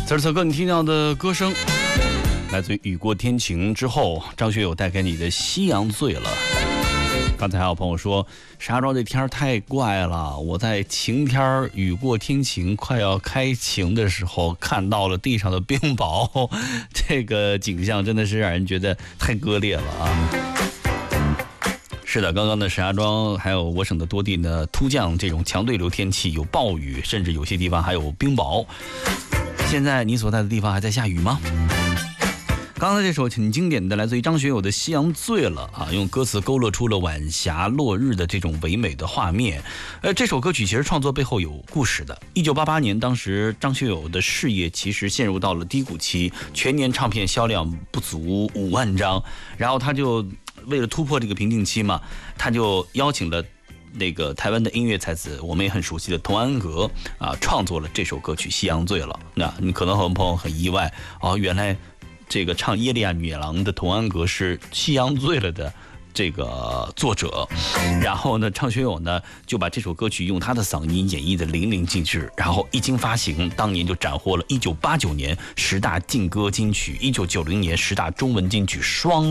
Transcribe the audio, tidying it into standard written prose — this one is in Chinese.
此刻你听到的歌声来自于《雨过天晴》之后，张学友带给你的《夕阳醉了》。刚才还有朋友说，石家庄这天太怪了，我在晴天雨过天晴快要开晴的时候，看到了地上的冰雹，这个景象真的是让人觉得太割裂了啊！是的，刚刚的石家庄还有我省的多地呢，突降这种强对流天气，有暴雨，甚至有些地方还有冰雹。现在你所在的地方还在下雨吗？刚才这首挺经典的，来自于张学友的《夕阳醉了》啊，用歌词勾勒出了晚霞落日的这种唯美的画面。这首歌曲其实创作背后有故事的。1988年，当时张学友的事业其实陷入到了低谷期，全年唱片销量不足5万张，然后他就为了突破这个瓶颈期嘛，他就邀请了那个台湾的音乐才子，我们也很熟悉的童安格啊，创作了这首歌曲《夕阳醉了》。那你可能很多朋友很意外哦，原来这个唱《耶利亚女郎》的童安格是《夕阳醉了》的这个作者，然后呢，张学友呢就把这首歌曲用他的嗓音演绎的淋漓尽致，然后一经发行，当年就斩获了1989年10大劲歌金曲，1990年10大中文金曲双